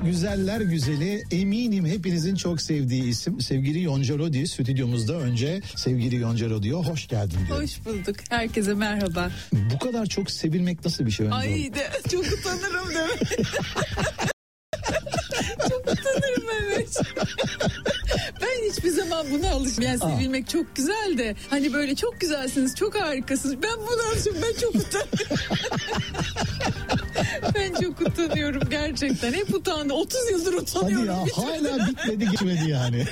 güzeller güzeli, eminim hepinizin çok sevdiği isim sevgili Yonca Rodi stüdyomuzda. Önce sevgili Yonca Rodi'ye hoş geldin diyorum. Hoş bulduk. Herkese merhaba. Bu kadar çok sevilmek nasıl bir şey? Ay de çok utanırım değil mi? Çok utanırım evet. Ben hiçbir zaman buna alışmam. Yani sevilmek çok güzel de hani böyle çok güzelsiniz, çok harikasınız. Ben buna alışım. Ben çok utanıyorum. Ben çok utanıyorum gerçekten. Hep utandım. 30 yıldır utanıyorum. Hadi ya hala bitmedi geçmedi yani.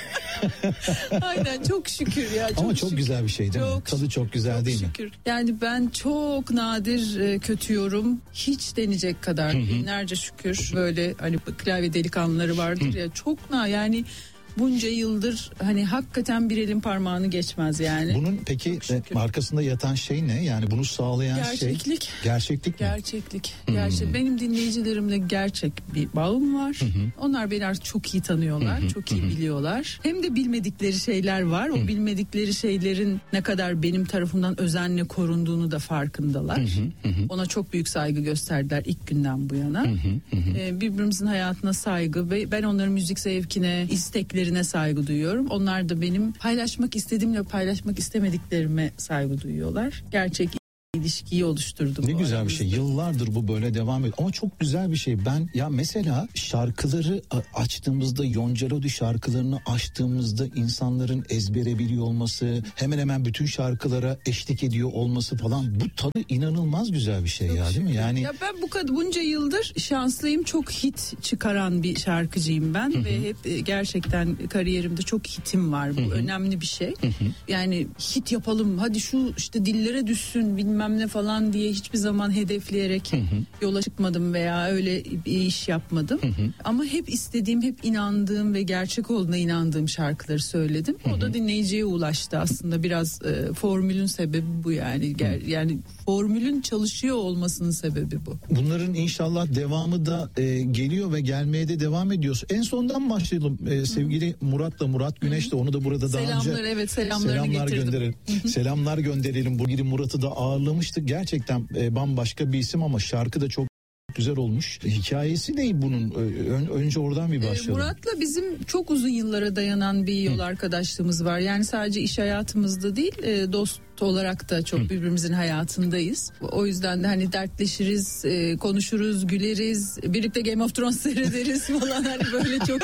Aynen çok şükür ya. Çok ama çok şükür. Güzel bir şey değil mi? Tadı çok güzel çok değil şükür. mi? Yani ben çok nadir kötü yorum hiç deneyecek kadar binlerce şükür böyle hani klavye delikanlıları vardır ya çok yani bunca yıldır hani hakikaten bir elin parmağını geçmez yani. Bunun peki arkasında yatan şey ne? Yani bunu sağlayan gerçeklik. şey gerçeklik mi? Gerçeklik. Benim dinleyicilerimle gerçek bir bağım var. Onlar beni artık çok iyi tanıyorlar, çok iyi biliyorlar. Hem de bilmedikleri şeyler var. O bilmedikleri şeylerin ne kadar benim tarafımdan özenle korunduğunu da farkındalar. Ona çok büyük saygı gösterdiler ilk günden bu yana. Birbirimizin hayatına saygı ve ben onların müzik zevkine, isteklerine saygı duyuyorum. Onlar da benim paylaşmak istediğimle paylaşmak istemediklerime saygı duyuyorlar. Gerçek ilişkiyi oluşturdum. Ne güzel bir şey. Yıllardır bu böyle devam ediyor. Ama çok güzel bir şey. Ben ya mesela şarkıları açtığımızda, Yonca Rodi şarkılarını açtığımızda insanların ezbere biliyor olması, hemen hemen bütün şarkılara eşlik ediyor olması falan, bu tadı inanılmaz güzel bir şey çok ya değil mi? Yani ya ben bu kadar bunca yıldır şanslıyım. Çok hit çıkaran bir şarkıcıyım ben ve hep gerçekten kariyerimde çok hitim var. Bu önemli bir şey. Yani hit yapalım. Hadi şu işte dillere düşsün bilmem ne falan diye hiçbir zaman hedefleyerek yola çıkmadım veya öyle bir iş yapmadım. Ama hep istediğim, hep inandığım ve gerçek olduğuna inandığım şarkıları söyledim. O da dinleyiciye ulaştı aslında. Biraz formülün sebebi bu yani. Yani formülün çalışıyor olmasının sebebi bu. Bunların inşallah devamı da geliyor ve gelmeye de devam ediyoruz. En sondan başlayalım. Sevgili Murat Güneş de, onu da burada daha önce selamlar gönderelim. Selamlar gönderelim. Bugün Murat'ı da ağırlamıştık. Gerçekten bambaşka bir isim ama şarkı da çok güzel olmuş. Hikayesi ne bunun? Önce oradan bir başlayalım. Murat'la bizim çok uzun yıllara dayanan bir yol arkadaşlığımız var. Yani sadece iş hayatımızda değil, dost olarak da çok birbirimizin hayatındayız. O yüzden de hani dertleşiriz, konuşuruz, güleriz, birlikte Game of Thrones seyrederiz falan, hani böyle çok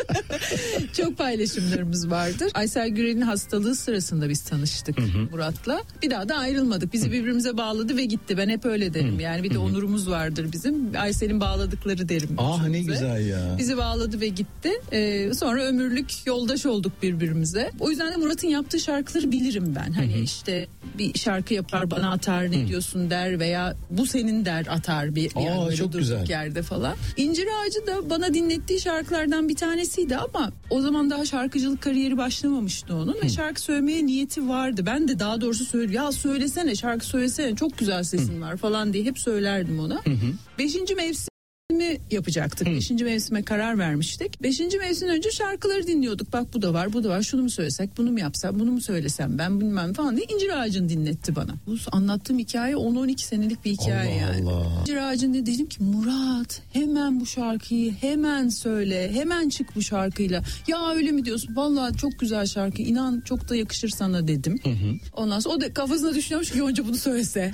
çok paylaşımlarımız vardır. Aysel Gürel'in hastalığı sırasında biz tanıştık Murat'la. Bir daha da ayrılmadık. Bizi birbirimize bağladı ve gitti. Ben hep öyle derim. Yani bir de onurumuz vardır bizim. Aysel'in bağladıkları derim. Ne güzel ya. Bizi bağladı ve gitti. Sonra ömürlük yoldaş olduk birbirimize. O yüzden de Murat'ın yaptığı şarkıları bilirim ben. Hani işte bir şarkı yapar, bana atar, ne diyorsun der veya bu senin der, atar bir çok güzel yerde falan. İncir Ağacı da bana dinlettiği şarkılardan bir tanesiydi ama o zaman daha şarkıcılık kariyeri başlamamıştı onun ve şarkı söylemeye niyeti vardı. Ben de daha doğrusu ya söylesene, şarkı söylesene, çok güzel sesin var falan diye hep söylerdim ona. 5. mevsim yapacaktık. 5. mevsime karar vermiştik. 5. mevsimden önce şarkıları dinliyorduk. Bak bu da var. Şunu mu söylesek, bunu mu yapsam, bunu mu söylesem ben bilmem falan diye İncir Ağacı'nı dinletti bana. Bu anlattığım hikaye 10-12 senelik bir hikaye yani. İncir Ağacı'nda dedim ki Murat, hemen bu şarkıyı hemen söyle. Hemen çık bu şarkıyla. Ya öyle mi diyorsun? Vallahi çok güzel şarkı. İnan çok da yakışır sana dedim. Ondan sonra o da kafasına düşünüyormuş ki Yonca bunu söylese.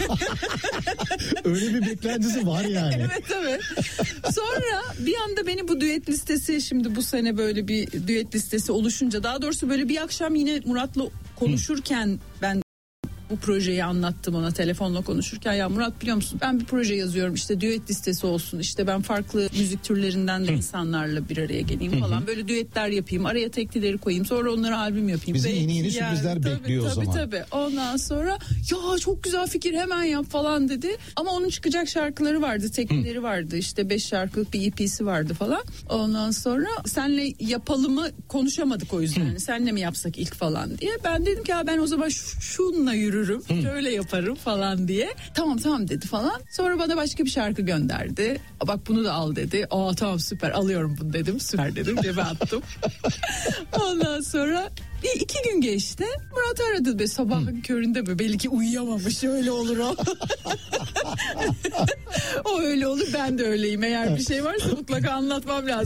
Öyle bir beklentisi var yani. Evet. Sonra bir anda beni bu düet listesi, şimdi bu sene böyle bir düet listesi oluşunca, daha doğrusu böyle bir akşam yine Murat'la konuşurken ben bu projeyi anlattım ona, telefonla konuşurken. Ya Murat, biliyor musun, ben bir proje yazıyorum, işte düet listesi olsun, işte ben farklı müzik türlerinden de insanlarla bir araya geleyim falan, böyle düetler yapayım, araya teklileri koyayım, sonra onlara albüm yapayım. Bizi yeni sürprizler bekliyor o zaman. Tabii. Ondan sonra ya çok güzel fikir, hemen yap falan dedi. Ama onun çıkacak şarkıları vardı, teklileri vardı, işte 5 şarkılık bir EP'si vardı falan. Ondan sonra senle yapalım mı konuşamadık o yüzden. Senle mi yapsak ilk falan diye. Ben dedim ki ben o zaman şununla yürürüm. Şöyle yaparım falan diye. Tamam dedi falan. Sonra bana başka bir şarkı gönderdi. Bak bunu da al dedi. Tamam süper, alıyorum bunu dedim. Süper dedim, cebe attım. Ondan sonra bir 2 gün geçti. Murat aradı be sabahın köründe be. Belki uyuyamamış, öyle olur o. O öyle olur, ben de öyleyim. Eğer bir şey varsa mutlaka anlatmam lazım.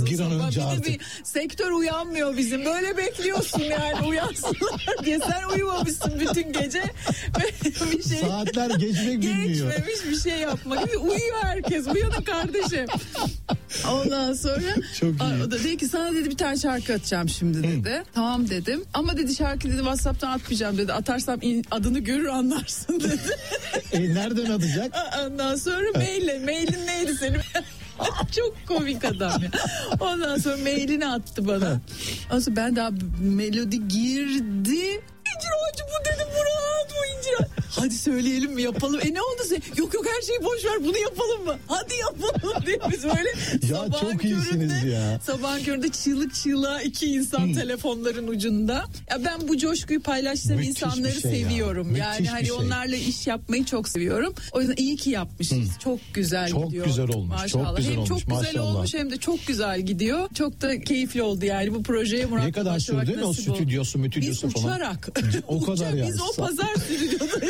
Bir an önce bir artık. Bir sektör uyanmıyor bizim. Böyle bekliyorsun yani uyansınlar diye. Sen uyumamışsın bütün gece. Bir şey, saatler geçmek bilmiyor. Geçmemiş bir şey yapmak. Uyuyor herkes. Uyanın kardeşim. Ondan sonra o da dedi ki sana dedi bir tane şarkı atacağım şimdi dedi. Tamam dedim. Ama dedi şarkı dedi WhatsApp'tan atmayacağım dedi. Atarsam adını görür anlarsın dedi. Nereden atacak? Ondan sonra mailin neydi senin? Çok komik adam ya. Ondan sonra mailini attı bana. Ondan sonra ben daha melodi girdi. İncir Ağacı bu dedim, Murat bu İncir Ağacı. Hadi söyleyelim mi, yapalım? Ne oldu sen? Yok her şeyi boş ver, bunu yapalım mı? Hadi yapalım diye biz böyle ya çok iyisiniz ya. Sabahın köründe çığlığa iki insan telefonların ucunda. Ya ben bu coşkuyu paylaştığım insanları seviyorum. Ya. Yani hani onlarla iş yapmayı çok seviyorum. O yüzden iyi ki yapmışız. Çok güzel çok gidiyor. Çok güzel olmuş. Maşallah. Çok güzel hem olmuş. çok güzel maşallah. olmuş hem de çok güzel gidiyor. Çok da keyifli oldu yani bu projeye Murat. Ne kadar sürdü o stüdyosu falan? Biz uçarak. O kadar yani. Biz o pazar stüdyoda.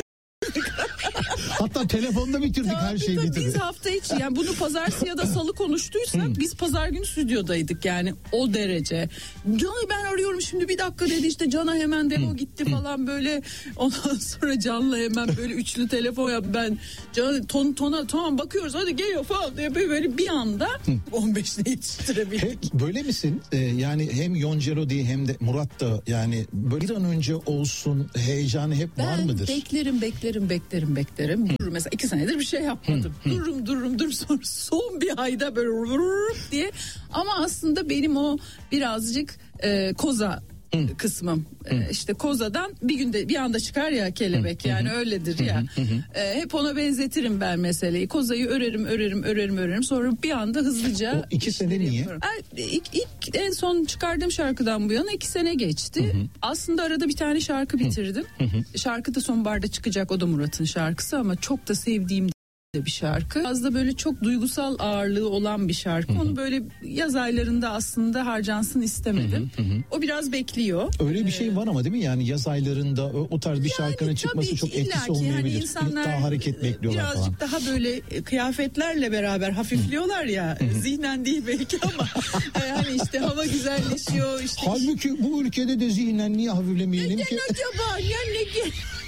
Hatta telefonda bitirdik, her şeyi bitirdik. Biz hafta içi yani bunu pazartesi ya da salı konuştuysak biz pazar günü stüdyodaydık yani o derece. Can'ı ben arıyorum şimdi bir dakika dedi, işte Can'a hemen demo gitti falan böyle. Ondan sonra Can'la hemen böyle üçlü telefon yap, ben Can'a tona tamam bakıyoruz hadi geliyor falan diye böyle bir anda 15'te yetiştirebildik. Hep böyle misin? Yani hem Yonca Rodi hem de Murat da yani böyle bir an önce olsun heyecanı hep var mıdır? Ben beklerim. Dururum mesela 2 senedir bir şey yapmadım. Dururum sonra son bir ayda böyle diye. Ama aslında benim o birazcık koza kısmım. İşte kozadan bir günde bir anda çıkar ya kelebek yani öyledir ya. Hep ona benzetirim ben meseleyi. Kozayı örerim. Sonra bir anda hızlıca. O 2 sene niye? İlk en son çıkardığım şarkıdan bu yana 2 sene geçti. Aslında arada bir tane şarkı bitirdim. Şarkı da sonbaharda çıkacak, o da Murat'ın şarkısı ama çok da sevdiğim bir şarkı. Az da böyle çok duygusal ağırlığı olan bir şarkı. Onu böyle yaz aylarında aslında harcansın istemedim. O biraz bekliyor. Öyle bir şey var ama değil mi? Yani yaz aylarında o tarz bir şarkının çıkması çok etkisi olmayabilir. Hani daha hareket bekliyorlar birazcık falan. Daha böyle kıyafetlerle beraber hafifliyorlar ya. Zihnen değil belki ama hani işte hava güzelleşiyor. İşte halbuki bu ülkede de zihnen niye hafiflemeyelim ki? Acaba ne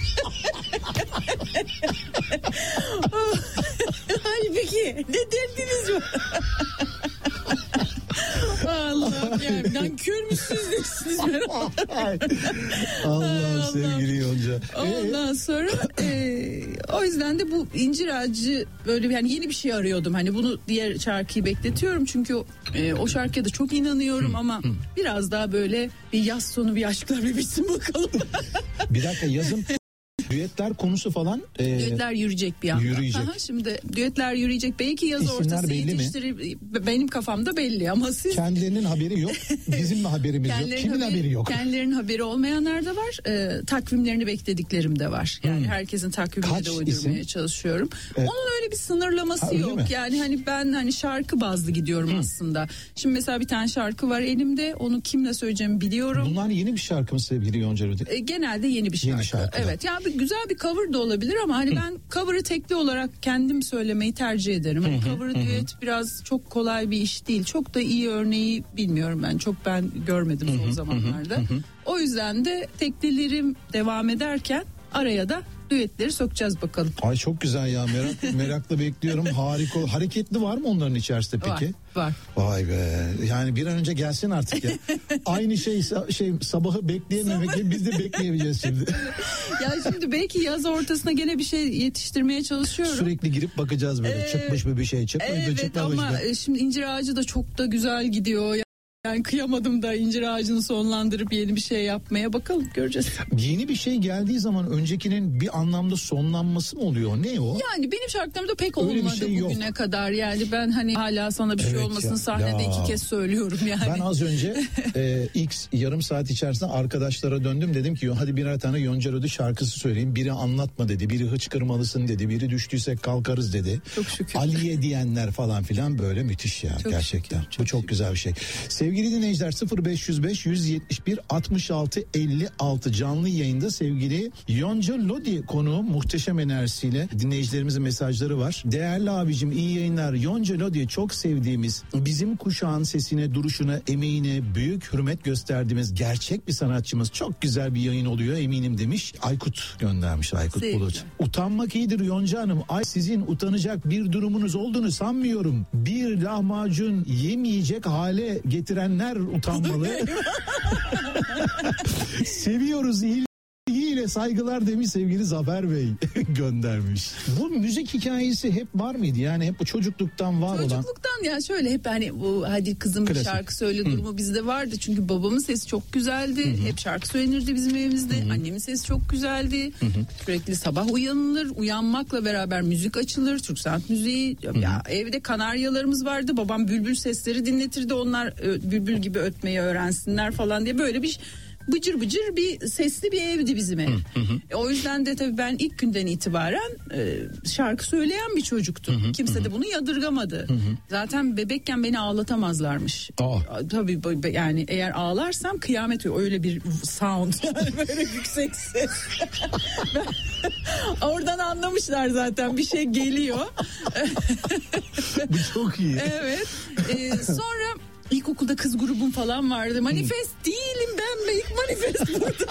halbuki ne derdiniz var? Allah'ım yani nankör müsünüz nesiniz? Allah'ım sevgili Yonca. Ondan sonra o yüzden de bu İncir Ağacı böyle yani yeni bir şey arıyordum. Hani bunu diğer şarkıyı bekletiyorum çünkü o şarkıya da çok inanıyorum ama biraz daha böyle bir yaz sonu bir aşklar bir bitsin bakalım. Bir dakika, yazın düetler konusu falan. Düetler yürüyecek bir anda. Yürüyecek. Aha, şimdi düetler yürüyecek. Belki yaz İsimler ortası belli yetiştirir. Benim kafamda belli ama siz... Kendilerinin haberi yok. Bizim de haberimiz yok. Kimin haberi yok? Kendilerinin haberi olmayanlar da var. Takvimlerini beklediklerim de var. Yani herkesin takvimine de uydurmaya çalışıyorum. Evet. Onun öyle bir sınırlaması yok. Mi? Yani hani ben hani şarkı bazlı gidiyorum aslında. Şimdi mesela bir tane şarkı var elimde. Onu kimle söyleyeceğimi biliyorum. Bunlar yeni bir şarkı mı sevgili Yonca Rodi? Genelde yeni bir şarkı. Evet. Yani güzel bir cover da olabilir ama hani ben cover'ı tekli olarak kendim söylemeyi tercih ederim. Hani cover'ı düet biraz çok kolay bir iş değil. Çok da iyi örneği bilmiyorum ben. Çok ben görmedim son zamanlarda. O yüzden de teklilerim devam ederken araya da düetleri sokacağız bakalım. Ay çok güzel ya, merakla bekliyorum. Harika. Hareketli var mı onların içerisinde peki? Var. Vay be. Yani bir an önce gelsin artık ya. Aynı şey sabahı bekleyememek gibi biz de bekleyemeyeceğiz şimdi. Ya şimdi belki yaz ortasına gene bir şey yetiştirmeye çalışıyorum. Sürekli girip bakacağız böyle. Çıkmış mı bir şey, çıkmamış mı, çıkmamış mı? Evet ama şimdi İncir Ağacı da çok da güzel gidiyor. Yani kıyamadım da İncir Ağacı'nı sonlandırıp yeni bir şey yapmaya, bakalım göreceğiz. Yeni bir şey geldiği zaman öncekinin bir anlamda sonlanması mı oluyor? Ne o? Yani benim şarkılarımda pek olmadı şey bugüne kadar. Yani ben hani hala sana bir şey olmasını sahnede 2 kez söylüyorum yani. Ben az önce ilk yarım saat içerisinde arkadaşlara döndüm, dedim ki hadi birer tane Yonca Rodi şarkısı söyleyeyim. Biri anlatma dedi, biri hıçkırmalısın dedi, biri düştüysek kalkarız dedi. Çok şükür. Aliye diyenler falan filan, böyle müthiş ya çok gerçekten. Şükür, bu çok güzel bir şey. Sevgili Sevgili dinleyiciler, 0505 171 66 56 canlı yayında sevgili Yonca Lodi konuğum, muhteşem enerjisiyle dinleyicilerimizin mesajları var. Değerli abicim, iyi yayınlar. Yonca Lodi'yi çok sevdiğimiz, bizim kuşağın sesine, duruşuna, emeğine büyük hürmet gösterdiğimiz gerçek bir sanatçımız. Çok güzel bir yayın oluyor eminim demiş. Aykut göndermiş, Aykut Bulut. Utanmak iyidir Yonca Hanım. Ay, sizin utanacak bir durumunuz olduğunu sanmıyorum. Bir lahmacun yemeyecek hale getirenler utanmalı. Seviyoruz, ilgiyle saygılar demiş sevgili Zafer Bey göndermiş. Bu müzik hikayesi hep var mıydı? Yani hep bu çocukluktan var olan. Çocukluktan ya şöyle hep hani bu hadi kızım bir şarkı söyle durumu bizde vardı. Çünkü babamın sesi çok güzeldi. Hep şarkı söylenirdi bizim evimizde. Annemin sesi çok güzeldi. Sürekli sabah uyanılır. Uyanmakla beraber müzik açılır. Türk sanat müziği. Ya evde kanaryalarımız vardı. Babam bülbül sesleri dinletirdi. Onlar bülbül gibi ötmeyi öğrensinler falan diye böyle bir bıcır bıcır bir sesli bir evdi bizim ev. O yüzden de tabii ben ilk günden itibaren şarkı söyleyen bir çocuktum. Kimse de bunu yadırgamadı. Zaten bebekken beni ağlatamazlarmış. Tabii yani eğer ağlarsam kıyamet, öyle bir sound yani böyle yüksek ses. Oradan anlamışlar zaten bir şey geliyor. Bu çok iyi. Evet. Sonra İlkokulda kız grubum falan vardı. Manifest değilim ben, ilk manifest burada.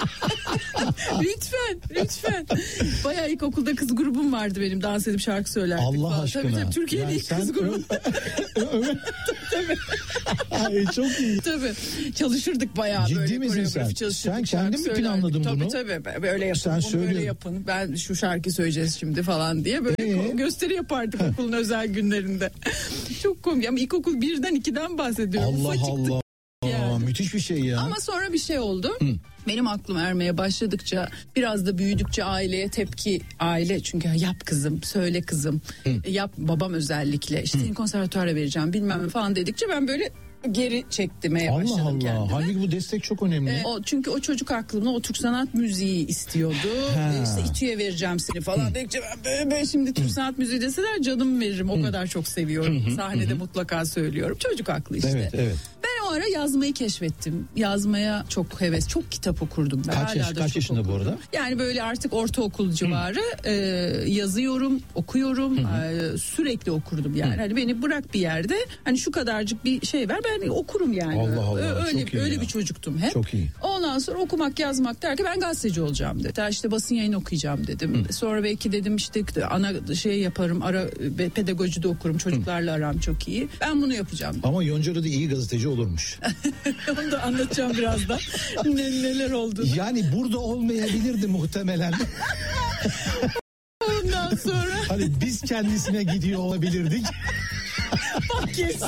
lütfen. Bayağı ilkokulda kız grubum vardı benim, dans edip şarkı söylerdik. Allah falan. aşkına. Tabii Türkiye'nin ilk kız grubu. Tabii. Ay, çok iyi. Tabii. Çalışırdık bayağı. Ciddi böyle misin sen? Sen kendin mi planladın bunu? Tabii. Böyle yapın. Sen bunu böyle yapın. Ben şu şarkı söyleyeceğiz şimdi falan diye böyle gösteri yapardık okulun özel günlerinde. Çok komik. Ama ilkokul 1'den 2'den bahsediyorum. Allah. Yani. Müthiş bir şey ya. Ama sonra bir şey oldu. Benim aklım ermeye başladıkça, biraz da büyüdükçe aileye tepki, aile çünkü yap kızım, söyle kızım, yap, babam özellikle işte seni konservatuara vereceğim bilmem falan dedikçe ben böyle geri çektirmeye başladım kendimi. Halbuki bu destek çok önemli. Çünkü o çocuk aklımda o Türk sanat müziği istiyordu. İşte İTÜ'ye vereceğim seni falan dedikçe ben böyle şimdi Türk sanat müziği deseler canımı veririm. O kadar çok seviyorum. Sahnede mutlaka söylüyorum. Çocuk aklı işte. Evet. Ben o ara yazmayı keşfettim. Yazmaya çok heves, çok kitap okurdum. Kaç yaşında bu arada? Yani böyle artık ortaokul civarı yazıyorum, okuyorum. Sürekli okurdum yani. Hani beni bırak bir yerde, hani şu kadarcık bir şey ver, ben okurum yani. Allah. Öyle bir çocuktum hep. Çok iyi. Ondan sonra okumak, yazmak derken ben gazeteci olacağım dedim. İşte basın yayını okuyacağım dedim. Sonra belki dedim işte ana şey yaparım, pedagoji de okurum, çocuklarla aram çok iyi. Ben bunu yapacağım. Ama Yonca Lodi iyi gazeteci olurmuş. Onu da anlatacağım birazdan. Neler oldu. Yani burada olmayabilirdi muhtemelen. Ondan sonra. Hani biz kendisine gidiyor olabilirdik. Bak kesin.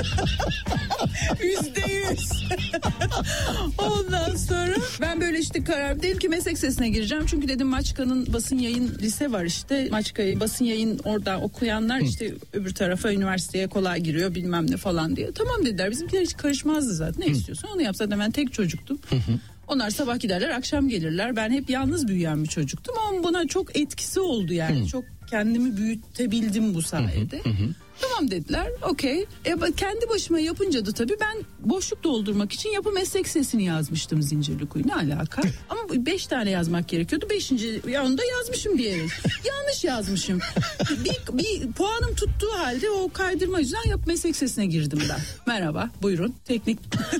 %100. Ondan sonra ben böyle işte karar dedim ki meslek sesine gireceğim. Çünkü dedim Maçka'nın basın yayın lise var işte. Maçka'yı basın yayın orada okuyanlar işte öbür tarafa üniversiteye kolay giriyor bilmem ne falan diye. Tamam dediler, bizimkiler hiç karışmazdı zaten. Ne istiyorsan onu yap, zaten ben tek çocuktum. Onlar sabah giderler, akşam gelirler. Ben hep yalnız büyüyen bir çocuktum ama bana çok etkisi oldu yani. Çok kendimi büyütebildim bu sayede. Tamam dediler, okey. Kendi başıma yapınca da tabii ben boşluk doldurmak için yapı meslek sesini yazmıştım Zincirlikuyu. Ne alaka? Ama 5 tane yazmak gerekiyordu. 5. yanında yazmışım diyerek. Yanlış yazmışım. Bir puanım tuttuğu halde o kaydırma yüzünden yapı meslek sesine girdim ben. Merhaba, buyurun. Teknik.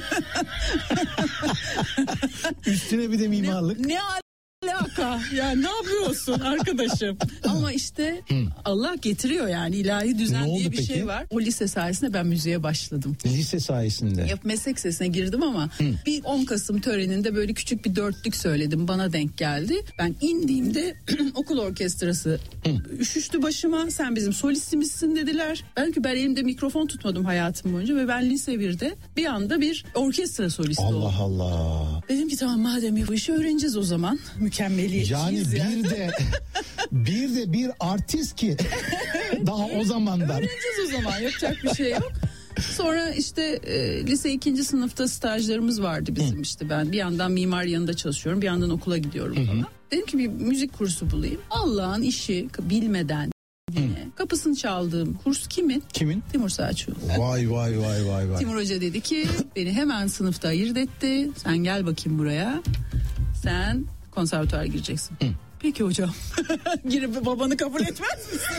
Üstüne bir de mimarlık. Ne alaka? Ya ne yapıyorsun arkadaşım? Ama işte Allah getiriyor yani, ilahi düzen diye bir şey var. O lise sayesinde ben müziğe başladım. Lise sayesinde. Meslek sesine girdim ama bir 10 Kasım töreninde böyle küçük bir dörtlük söyledim, bana denk geldi. Ben indiğimde okul orkestrası üşüştü başıma, sen bizim solistimizsin dediler. Ben elimde mikrofon tutmadım hayatım boyunca ve ben lise 1'de bir anda bir orkestra solisti oldum. Allah. Dedim ki tamam, madem bu işi öğreneceğiz o zaman. Mükemmeliyetçiyiz yani. Bir artist ki daha o zamandan. Öğreneceğiz o zaman, yapacak bir şey yok. Sonra işte lise 2. sınıfta stajlarımız vardı bizim işte. Ben bir yandan mimar yanında çalışıyorum, bir yandan okula gidiyorum falan. Dedim ki bir müzik kursu bulayım. Allah'ın işi bilmeden yine Kapısını çaldığım kurs kimin? Kimin? Timur Selçuk. Vay. Timur Hoca dedi ki beni hemen sınıfta ayırt etti. Sen gel bakayım buraya. Sen konservatuvara gireceksin. Peki hocam. Girip babanı kabul etmez misin?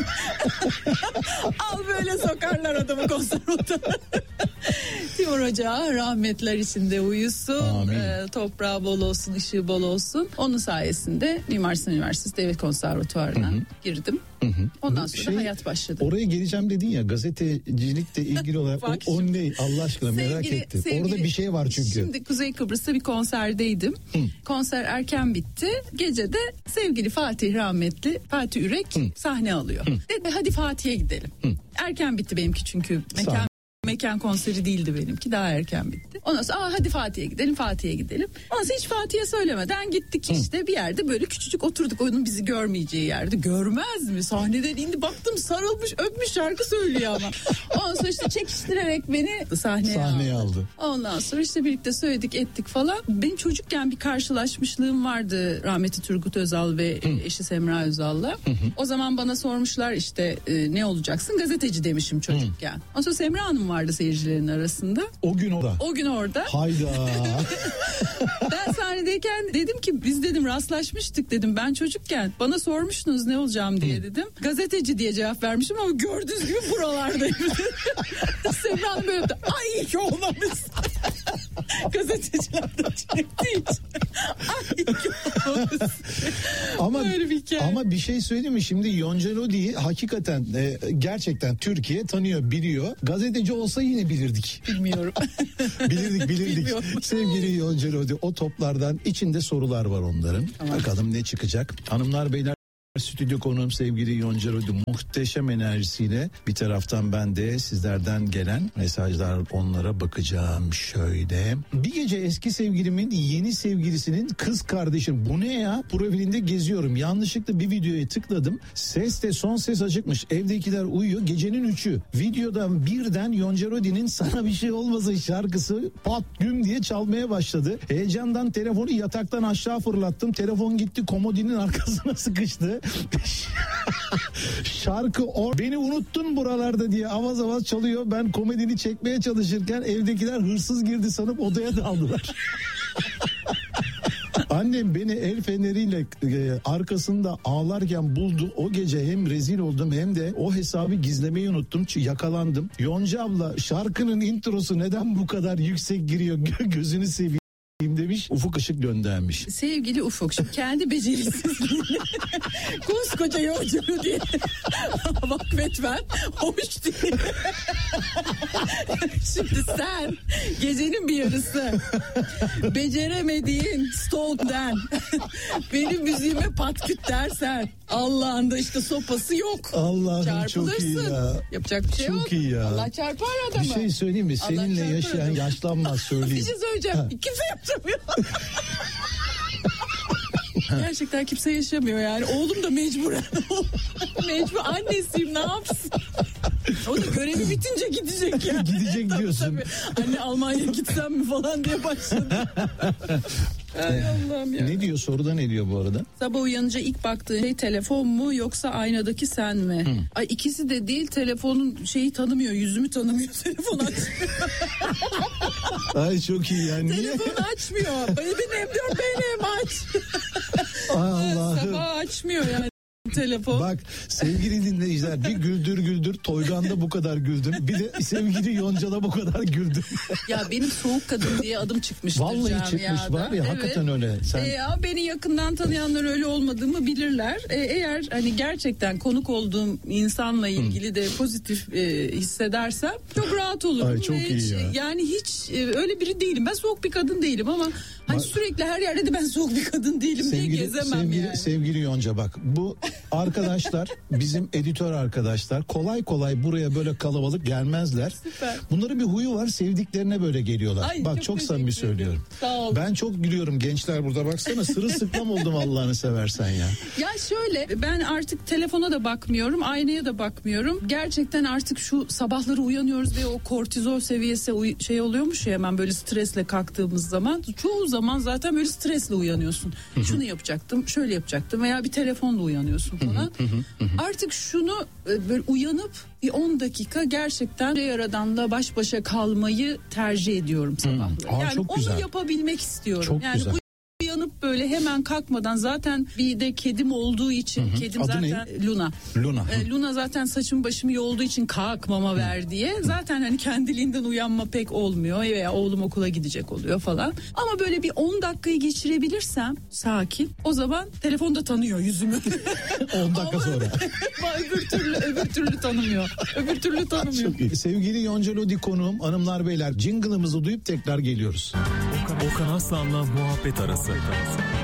Al böyle sokarlar adamı konservatuvara. Timur Hoca rahmetler içinde uyusun. Toprağı bol olsun, ışığı bol olsun. Onun sayesinde Mimar Sinan Üniversitesi Devlet Konservatuvarı'na girdim. Ondan sonra hayat başladı. Oraya geleceğim dedin ya, gazetecilikle ilgili olarak o ne Allah aşkına merak ettim. Orada bir şey var çünkü. Şimdi Kuzey Kıbrıs'ta bir konserdeydim. Konser erken bitti. Gece de sevgili Fatih rahmetli Fatih Ürek sahne alıyor. Dedi hadi Fatih'e gidelim. Erken bitti benimki çünkü mekan konseri değildi benimki, daha erken bitti. Ondan sonra hadi Fatih'e gidelim. Ondan sonra hiç Fatih'e söylemeden gittik işte bir yerde böyle küçücük oturduk, onun bizi görmeyeceği yerde. Görmez mi? Sahneden indi, baktım sarılmış öpmüş, şarkı söylüyor ama. Ondan sonra işte çekiştirerek beni sahneye aldı. Ondan sonra işte birlikte söyledik ettik falan. Benim çocukken bir karşılaşmışlığım vardı rahmetli Turgut Özal ve eşi Semra Özal'la. O zaman bana sormuşlar işte ne olacaksın? Gazeteci demişim çocukken. Ondan sonra Semra Hanım vardı seyircilerin arasında. O gün orada. Hayda. Ben sahnedeyken dedim ki biz dedim rastlaşmıştık dedim. Ben çocukken bana sormuştunuz ne olacağım diye dedim. Gazeteci diye cevap vermişim ama gördüğünüz gibi buralardayım. Semra Hanım böyle ay iyi ki olmamışsın. Gazetecilerden çektiği için. Ay iyi ki olmamışsın. Ama bir şey söyleyeyim mi? Şimdi Yonca Lodi'yi hakikaten gerçekten Türkiye tanıyor, biliyor. Gazeteci olsa yine bilirdik. Bilmiyorum. Bilirdik. Bilmiyorum. Sevgili Yonca Lodi, o toplardan içinde sorular var onların. Tamam. Bakalım ne çıkacak. Hanımlar beyler, stüdyo konuğum sevgili Yonca Lodi muhteşem enerjisiyle, bir taraftan ben de sizlerden gelen mesajlar, onlara bakacağım şöyle. Bir gece eski sevgilimin yeni sevgilisinin kız kardeşim, bu ne ya, profilinde geziyorum, yanlışlıkla bir videoya tıkladım, ses de son ses açıkmış, evdekiler uyuyor, gecenin 3'ü, videodan birden Yonca Lodi'nin Sana Bir Şey Olmasın şarkısı pat güm diye çalmaya başladı. Heyecandan telefonu yataktan aşağı fırlattım, telefon gitti komodinin arkasına sıkıştı. Şarkı beni unuttun buralarda diye avaz avaz çalıyor. Ben komedini çekmeye çalışırken evdekiler hırsız girdi sanıp odaya daldılar. Annem beni el feneriyle arkasında ağlarken buldu. O gece hem rezil oldum hem de o hesabı gizlemeyi unuttum. Yakalandım. Yonca abla, şarkının introsu neden bu kadar yüksek giriyor? Gözünü seveyim demiş. Ufuk Işık göndermiş. Sevgili Ufuk, şimdi kendi becerisizliğini koskoca yolculuğu diye vakfetmen hoş değil. Şimdi sen gecenin bir yarısı beceremediğin Stone'den benim müziğime patküt dersen, Allah'ın da işte sopası yok. Allah'ım çok iyi ya. Yapacak bir şey çok yok. Çok iyi ya. Allah çarpar adamı. Bir şey söyleyeyim mi? Seninle yaşayan yaşlanmaz, söyleyeyim. Bir şey söyleyeceğim. Kimse yapamıyor. Gerçekten kimse yaşamıyor yani. Oğlum da mecburen. Mecbur, annesiyim, ne yapsın? O da görevi bitince gidecek ya. Gidecek diyorsun. Tabii. Anne Almanya'ya gitsem mi falan diye başladı. Ay Allah'ım ya. Ne diyor, soruda ne diyor bu arada? Sabah uyanınca ilk baktığın şey telefon mu yoksa aynadaki sen mi? Ay ikisi de değil, telefonun şeyi tanımıyor, yüzümü tanımıyor, telefon açmıyor. Ay çok iyi yani. Telefonu açmıyor. Benim aç. Allah'ım. Sabah açmıyor yani. Telefon. Bak sevgili dinleyiciler, bir güldür Toygan'da bu kadar güldüm. Bir de sevgili Yonca'da bu kadar güldüm. Ya benim soğuk kadın diye adım çıkmıştır. Vallahi çıkmış var ya, evet. Hakikaten öyle. Sen... beni yakından tanıyanlar öyle olmadığımı bilirler. Eğer hani gerçekten konuk olduğum insanla ilgili de pozitif hissedersem çok rahat olurum. Ay çok iyi ya. Yani hiç öyle biri değilim. Ben soğuk bir kadın değilim ama hani sürekli her yerde de ben soğuk bir kadın değilim diye gezemem yani. Sevgili Yonca, bak bu arkadaşlar bizim editör arkadaşlar kolay kolay buraya böyle kalabalık gelmezler. Süper. Bunların bir huyu var, sevdiklerine böyle geliyorlar. Ay, bak çok samimi söylüyorum. Sağ ol. Ben çok gülüyorum, gençler burada baksana sırılsıklam oldum Allah'ını seversen ya. Ya şöyle, ben artık telefona da bakmıyorum, aynaya da bakmıyorum. Gerçekten artık şu sabahları uyanıyoruz ve o kortizol seviyesi şey oluyormuş ya, hemen böyle stresle kalktığımız zaman. Çoğu zaman zaten böyle stresle uyanıyorsun. Şunu yapacaktım, şöyle yapacaktım veya bir telefonla uyanıyorsun falan. Artık şunu böyle uyanıp bir 10 dakika gerçekten Yaradan'la baş başa kalmayı tercih ediyorum sabahları. Aa, Yani çok onu güzel. yapabilmek istiyorum. Çok yani güzel. Uyanıp böyle hemen kalkmadan, zaten bir de kedim olduğu için, kedim Adı zaten ne? Luna. Luna zaten saçım başımı yolduğu için kalk mama ver diye. Zaten hani kendiliğinden uyanma pek olmuyor veya oğlum okula gidecek oluyor falan. Ama böyle bir 10 dakikayı geçirebilirsem sakin, o zaman telefon da tanıyor yüzümü. 10 dakika sonra. öbür türlü tanımıyor. Öbür türlü tanımıyor. Çok iyi. Sevgili Yonca Lodi konuğum, hanımlar beyler, jingle'ımızı duyup tekrar geliyoruz. Okan Aslan'la muhabbet arası.